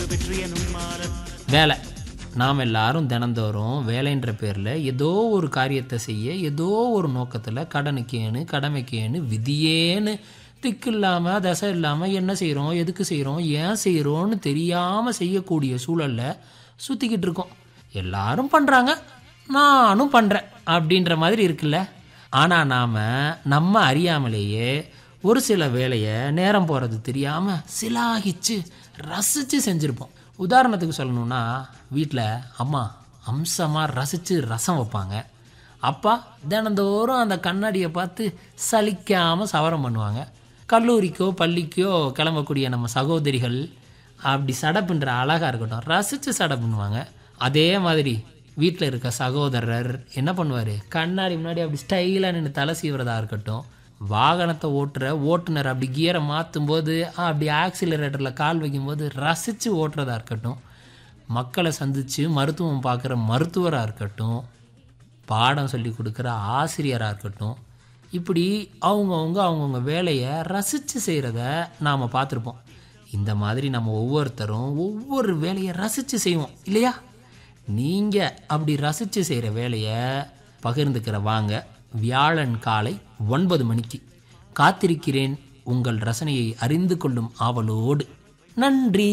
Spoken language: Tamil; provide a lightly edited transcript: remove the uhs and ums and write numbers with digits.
வேலை. நாம் எல்லாரும் தினந்தோறும் வேலைன்ற பேரில் ஏதோ ஒரு காரியத்தை செய்ய, ஏதோ ஒரு நோக்கத்தில் கடனுக்கேன்னு கடமைக்கேன்னு விதியேன்னு திக்கு இல்லாமல் தசை இல்லாமல் என்ன செய்கிறோம், எதுக்கு செய்கிறோம், ஏன் செய்கிறோன்னு தெரியாமல் செய்யக்கூடிய சூழலில் சுற்றிக்கிட்டு இருக்கோம். எல்லாரும் பண்ணுறாங்க, நானும் பண்ணுறேன் அப்படின்ற மாதிரி இருக்குல்ல. ஆனால் நாம் நம்ம அறியாமலேயே ஒரு சில வேலையை நேரம் போகிறது தெரியாமல் சிலாகிச்சு ரசித்து செஞ்சுருப்போம். உதாரணத்துக்கு சொல்லணுன்னா, வீட்டில் அம்மா அம்சமாக ரசித்து ரசம் வைப்பாங்க. அப்பா தினந்தோறும் அந்த கண்ணாடியை பார்த்து சலிக்காமல் சவரம் பண்ணுவாங்க. கல்லூரிக்கோ பள்ளிக்கோ கிளம்பக்கூடிய நம்ம சகோதரிகள் அப்படி சடப்புன்ற அழகாக இருக்கட்டும் ரசித்து சடை பண்ணுவாங்க. அதே மாதிரி வீட்டில் இருக்க சகோதரர் என்ன பண்ணுவார், கண்ணாடி முன்னாடி அப்படி ஸ்டைலாக நின்று தலை சீவுறதா இருக்கட்டும், வாகனத்தை ஓட்டுற ஓட்டுநர் அப்படி கியரை மாற்றும் போது அப்படி ஆக்சிலரேட்டரில் கால் வைக்கும்போது ரசித்து ஓட்டுறதா இருக்கட்டும், மக்களை சந்தித்து மருத்துவம் பார்க்குற மருத்துவராக இருக்கட்டும், பாடம் சொல்லி கொடுக்குற ஆசிரியராக இருக்கட்டும், இப்படி அவங்கவுங்க வேலையை ரசித்து செய்கிறத நாம் பார்த்துருப்போம். இந்த மாதிரி நம்ம ஒவ்வொருத்தரும் ஒவ்வொரு வேலையை ரசித்து செய்வோம் இல்லையா? நீங்கள் அப்படி ரசித்து செய்கிற வேலையை பகிர்ந்துக்கிற வாங்க. வியாழன் காலை 9 மணிக்கு காத்திருக்கிறேன். உங்கள் ரசனையை அறிந்து கொள்ளும் ஆவலோடு. நன்றி.